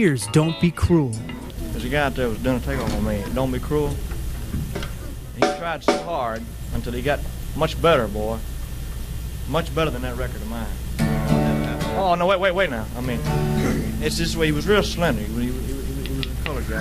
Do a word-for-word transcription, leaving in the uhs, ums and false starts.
Here's Don't Be Cruel. There's a guy out there who was doing a takeoff on me. Don't Be Cruel. He tried so hard until he got much better, boy. Much better than that record of mine. Oh, no, wait, wait, wait now. I mean, it's this way. He was real slender. He, he, he, he was a colored guy.